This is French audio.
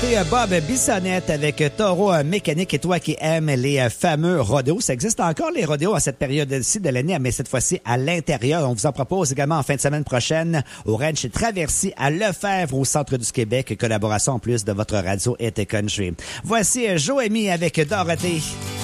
C'est Bob Bissonnette avec Taureau Mécanique et toi qui aimes les fameux rodéos. Ça existe encore les rodéos à cette période-ci de l'année, mais cette fois-ci à l'intérieur. On vous en propose également en fin de semaine prochaine au Ranch Traversy à Lefebvre au centre du Québec. Collaboration en plus de votre radio et country. Voici Joëmy avec Dorothée.